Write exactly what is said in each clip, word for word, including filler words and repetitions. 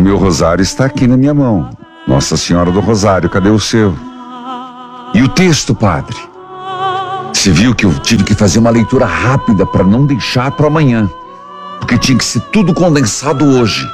meu rosário está aqui na minha mão. Nossa Senhora do Rosário, cadê o seu? E o texto, padre? Você viu que eu tive que fazer uma leitura rápida para não deixar para amanhã, porque tinha que ser tudo condensado hoje.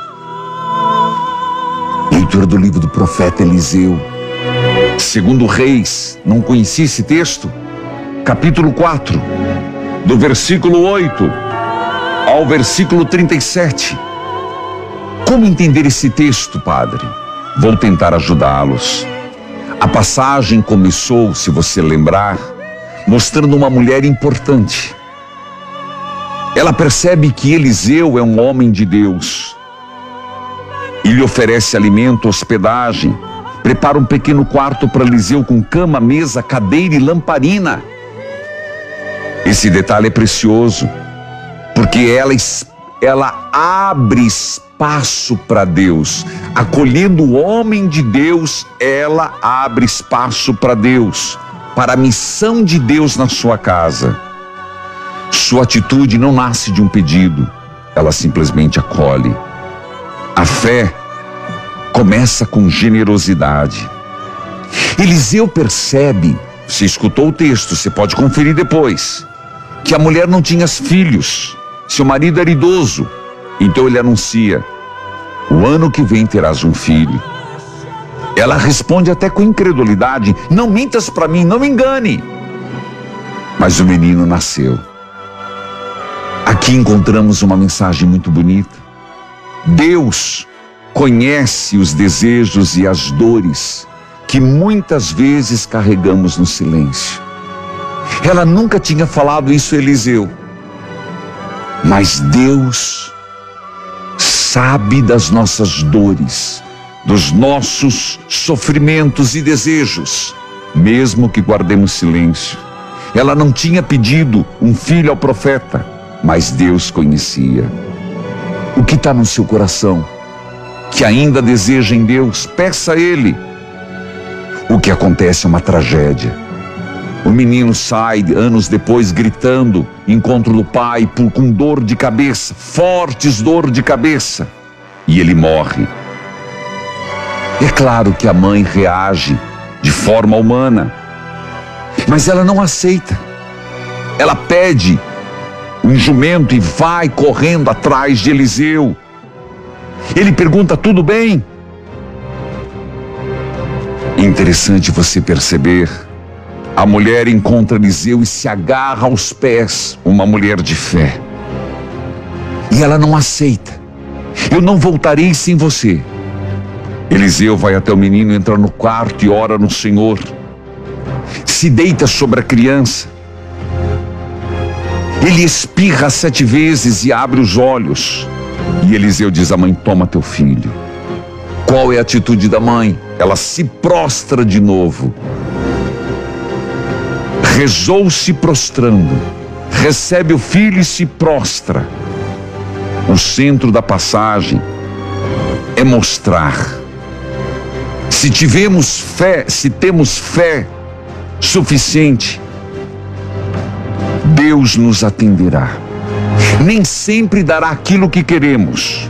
Leitura do livro do profeta Eliseu, segundo Reis. Não conhecia esse texto? Capítulo quatro, do versículo oito ao versículo trinta e sete. Como entender esse texto, padre? Vou tentar ajudá-los. A passagem começou, se você lembrar, mostrando uma mulher importante. Ela percebe que Eliseu é um homem de Deus e lhe oferece alimento, hospedagem, prepara um pequeno quarto para Eliseu com cama, mesa, cadeira e lamparina. Esse detalhe é precioso, porque ela, ela abre espaço para Deus. Acolhendo o homem de Deus, ela abre espaço para Deus, para a missão de Deus na sua casa. Sua atitude não nasce de um pedido, ela simplesmente acolhe. A fé começa com generosidade. Eliseu percebe, você escutou o texto, você pode conferir depois, que a mulher não tinha filhos, seu marido era idoso. Então ele anuncia: o ano que vem terás um filho. Ela responde até com incredulidade: não mintas para mim, não me engane. Mas o menino nasceu. Aqui encontramos uma mensagem muito bonita. Deus conhece os desejos e as dores que muitas vezes carregamos no silêncio. Ela nunca tinha falado isso a Eliseu, mas Deus sabe das nossas dores, dos nossos sofrimentos e desejos, mesmo que guardemos silêncio. Ela não tinha pedido um filho ao profeta, mas Deus conhecia. O que está no seu coração, que ainda deseja em Deus, peça a Ele. O que acontece é uma tragédia. O menino sai anos depois gritando, encontro do pai por, com dor de cabeça, fortes dor de cabeça, e ele morre. É claro que a mãe reage de forma humana, mas ela não aceita. Ela pede um jumento e vai correndo atrás de Eliseu. Ele pergunta: tudo bem? Interessante você perceber, a mulher encontra Eliseu e se agarra aos pés, uma mulher de fé. E ela não aceita. Eu não voltarei sem você. Eliseu vai até o menino, entra no quarto e ora no Senhor. Se deita sobre a criança. Ele espirra sete vezes e abre os olhos. E Eliseu diz à mãe: toma teu filho. Qual é a atitude da mãe? Ela se prostra de novo. Rezou-se prostrando, recebe o filho e se prostra. O centro da passagem é mostrar: se tivemos fé, se temos fé suficiente, Deus nos atenderá. Nem sempre dará aquilo que queremos,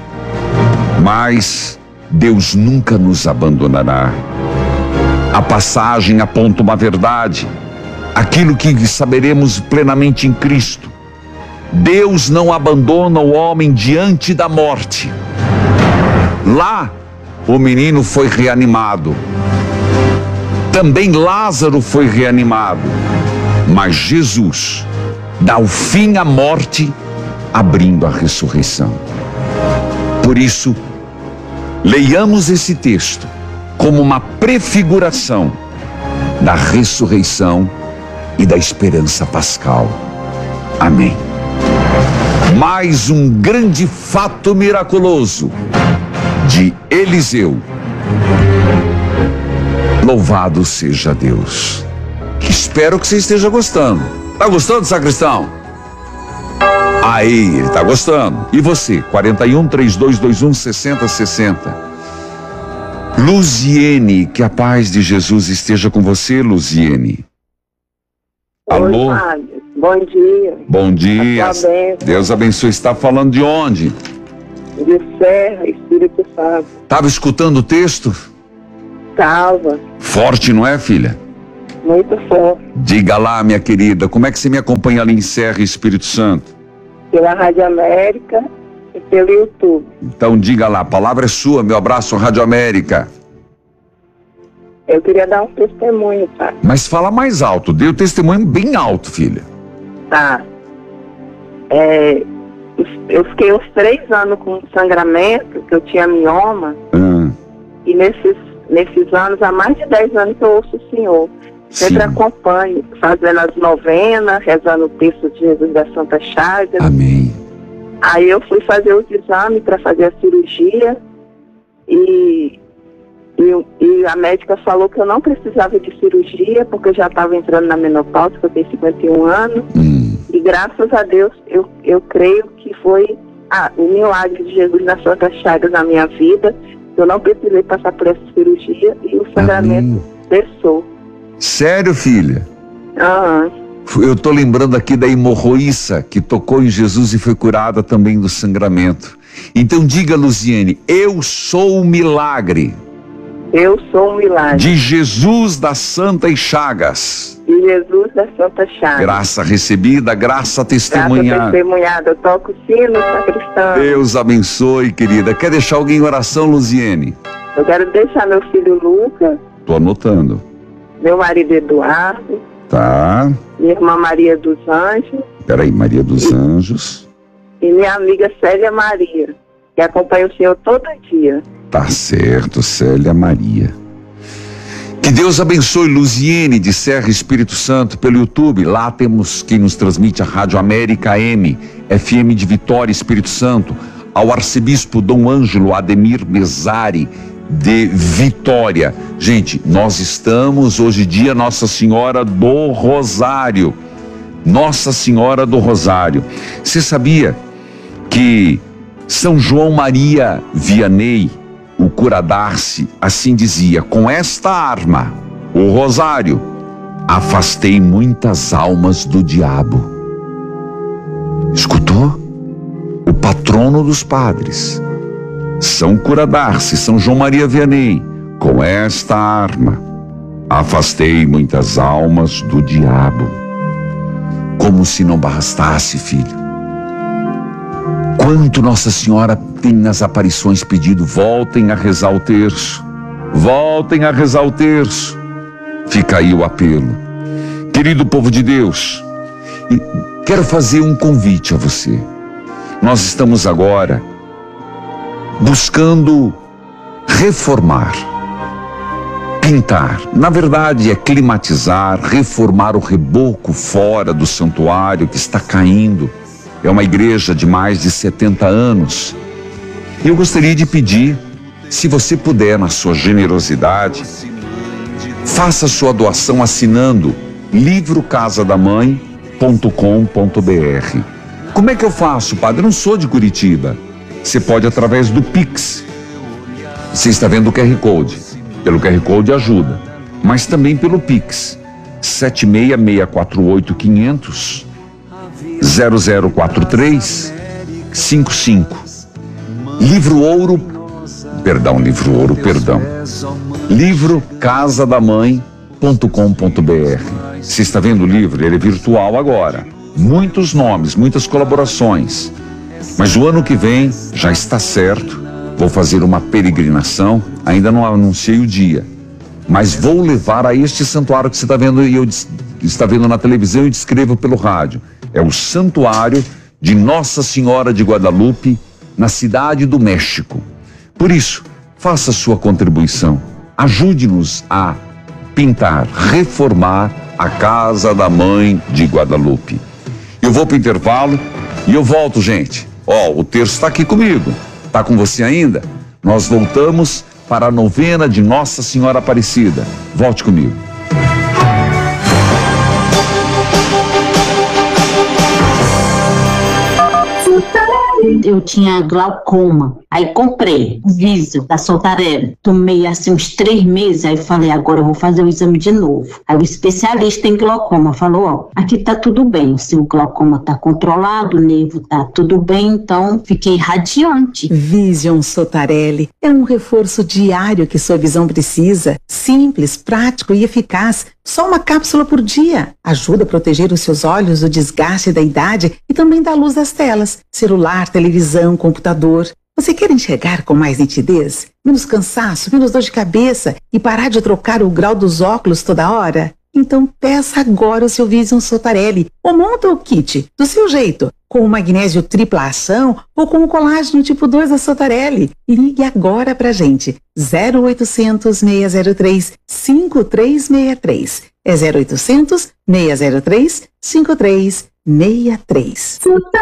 mas Deus nunca nos abandonará. A passagem aponta uma verdade, aquilo que saberemos plenamente em Cristo: Deus não abandona o homem diante da morte. Lá, o menino foi reanimado. Também Lázaro foi reanimado. Mas Jesus dá o fim à morte, abrindo a ressurreição. Por isso, leiamos esse texto como uma prefiguração da ressurreição e da esperança pascal. Amém. Mais um grande fato miraculoso de Eliseu. Louvado seja Deus. Espero que você esteja gostando. Tá gostando, sacristão? Aí, ele tá gostando. E você? quarenta e um, trinta e dois, vinte e um, sessenta, sessenta. Luziene, que a paz de Jesus esteja com você, Luziene. Alô? Oi, padre. Bom dia. Bom dia. Deus abençoe. Está falando de onde? de Serra, Espírito Santo. Tava escutando o texto? Tava. Forte, não é, filha? Muito forte. Diga lá, minha querida, como é que você me acompanha ali em Serra, Espírito Santo? Pela Rádio América e pelo YouTube. Então diga lá, a palavra é sua, meu abraço, Rádio América. Eu queria dar um testemunho, pai. Mas fala mais alto, dê o testemunho bem alto, filha. Tá. É, eu fiquei uns três anos com sangramento, que eu tinha mioma, Hum, e nesses, nesses anos, há mais de dez anos que eu ouço o Senhor. Sempre sim. acompanho, fazendo as novenas, rezando o texto de Jesus da Santa Chagas. Amém. Aí eu fui fazer os exames para fazer a cirurgia e, e, e a médica falou que eu não precisava de cirurgia porque eu já estava entrando na menopausa, que eu tenho cinquenta e um anos. Hum, E graças a Deus eu, eu creio que foi ah, o milagre de Jesus nas Santas Chagas na minha vida. Eu não precisei passar por essa cirurgia e o sangramento cessou. sério, filha? Ah, Eu tô lembrando aqui da hemorroíça que tocou em Jesus e foi curada também do sangramento. Então diga, Luziene, eu sou o milagre eu sou um milagre. de Jesus das Santas Chagas. De Jesus das Santas Chagas. Graça recebida, graça Graça testemunhada. testemunhada. Eu toco o sino, sacristão. Deus abençoe, querida. Quer deixar alguém em oração, Luziene? Eu quero deixar meu filho Lucas, Tô anotando. meu marido Eduardo, Tá. minha irmã Maria dos Anjos Peraí, Maria dos Anjos. e minha amiga Célia Maria, que acompanha o Senhor todo dia. Tá certo, Célia Maria. Que Deus abençoe Luziene de Serra, Espírito Santo, pelo YouTube. Lá temos quem nos transmite a Rádio América A M, F M de Vitória, Espírito Santo. Ao arcebispo Dom Ângelo Ademir Mesari, de Vitória. Gente, nós estamos hoje dia Nossa Senhora do Rosário. Nossa Senhora do Rosário. Você sabia que São João Maria Vianney, o cura d'Arce, assim dizia: com esta arma, o rosário, afastei muitas almas do diabo. Escutou? O patrono dos padres, São Cura d'Arce, São João Maria Vianney, com esta arma, afastei muitas almas do diabo. Como se não bastasse, filho. Quanto Nossa Senhora tem nas aparições pedido: voltem a rezar o terço, voltem a rezar o terço. Fica aí o apelo. Querido povo de Deus, quero fazer um convite a você. Nós estamos agora buscando reformar, pintar. Na verdade é climatizar, reformar o reboco fora do santuário que está caindo. É uma igreja de mais de setenta anos. E eu gostaria de pedir, se você puder, na sua generosidade, faça sua doação assinando livro casa da mãe ponto com ponto br. Como é que eu faço, padre? Eu não sou de Curitiba. Você pode através do Pix. Você está vendo o Q R Code. Pelo Q R Code ajuda. Mas também pelo Pix. sete seis seis quatro oito quinhentos zero zero quatro três cinco cinco. Livro Ouro, perdão, Livro Ouro, perdão. livro casa da mãe ponto com ponto br. Você está vendo o livro? Ele é virtual agora. Muitos nomes, muitas colaborações. Mas o ano que vem já está certo. Vou fazer uma peregrinação, ainda não anunciei o dia. Mas vou levar a este santuário que você está vendo e eu está vendo na televisão e descrevo pelo rádio. É o Santuário de Nossa Senhora de Guadalupe, na cidade do México. Por isso, faça sua contribuição. Ajude-nos a pintar, reformar a Casa da Mãe de Guadalupe. Eu vou para o intervalo e eu volto, gente. Ó, o terço está aqui comigo. Está com você ainda? Nós voltamos para a novena de Nossa Senhora Aparecida. Volte comigo. Eu tinha glaucoma, aí comprei o Visio da Sotarelli. Tomei assim uns três meses, aí falei, agora eu vou fazer o exame de novo. Aí o especialista em glaucoma falou, ó, aqui tá tudo bem, o seu glaucoma tá controlado, o nervo tá tudo bem, então fiquei radiante. Vision Sotarelli é um reforço diário que sua visão precisa, simples, prático e eficaz. Só uma cápsula por dia. Ajuda a proteger os seus olhos do desgaste da idade e também da luz das telas, celular, televisão, computador. Você quer enxergar com mais nitidez? Menos cansaço, menos dor de cabeça e parar de trocar o grau dos óculos toda hora? Então peça agora o seu Vision Sotarelli ou monta o kit do seu jeito, com o magnésio tripla ação ou com o colágeno tipo dois da Sotarelli. Ligue agora pra gente, zero oitocentos, seis zero três, cinco três seis três. É zero oitocentos, seis zero três, cinco três seis três.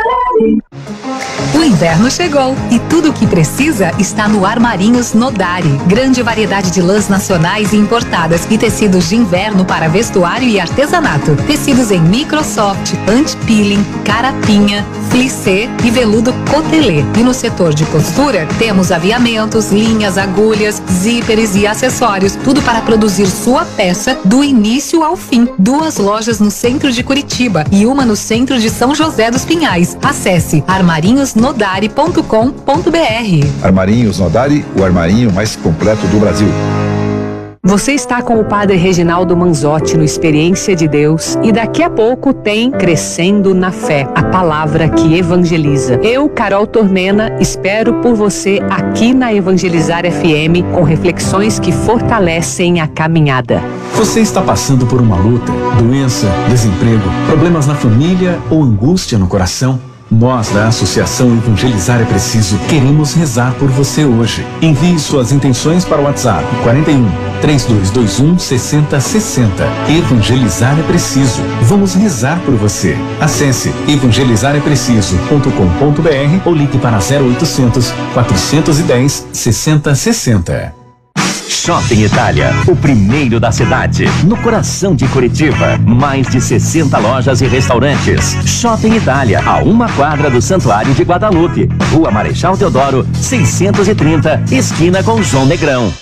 O inverno chegou e tudo o que precisa está no Armarinhos Nodari. Grande variedade de lãs nacionais e importadas e tecidos de inverno para vestuário e artesanato. Tecidos em microsoft, anti-peeling, carapinha, plissé e veludo cotelê. E no setor de costura temos aviamentos, linhas, agulhas, zíperes e acessórios. Tudo para produzir sua peça do início ao fim. Duas lojas no centro de Curitiba e uma no centro de São José dos Pinhais. Acesse armarinhos nodari ponto com ponto br. Armarinhos Nodari, o armarinho mais completo do Brasil. Você está com o Padre Reginaldo Manzotti no Experiência de Deus e daqui a pouco tem Crescendo na Fé, a palavra que evangeliza. Eu, Carol Tormena, espero por você aqui na Evangelizar F M com reflexões que fortalecem a caminhada. Você está passando por uma luta, doença, desemprego, problemas na família ou angústia no coração? Nós, da Associação Evangelizar é Preciso, queremos rezar por você hoje. Envie suas intenções para o WhatsApp quarenta e um, três dois dois um, seis zero seis zero. Evangelizar é Preciso. Vamos rezar por você. Acesse evangelizar é preciso ponto com ponto br ou ligue para zero oitocentos, quatrocentos e dez, sessenta sessenta. Shopping Itália, o primeiro da cidade, no coração de Curitiba. Mais de sessenta lojas e restaurantes. Shopping Itália, a uma quadra do Santuário de Guadalupe. Rua Marechal Deodoro, seiscentos e trinta, esquina com João Negrão.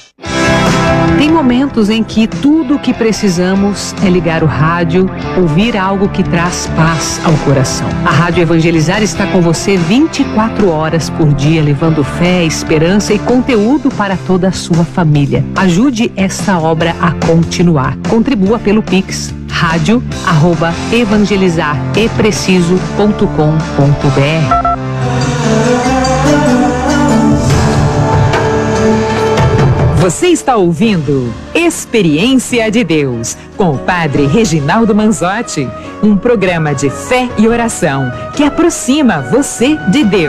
Tem momentos em que tudo o que precisamos é ligar o rádio, ouvir algo que traz paz ao coração. A Rádio Evangelizar está com você vinte e quatro horas por dia, levando fé, esperança e conteúdo para toda a sua família. Ajude essa obra a continuar. Contribua pelo Pix, rádio arroba evangelizar e preciso ponto com ponto br. Você está ouvindo Experiência de Deus, com o Padre Reginaldo Manzotti, um programa de fé e oração que aproxima você de Deus.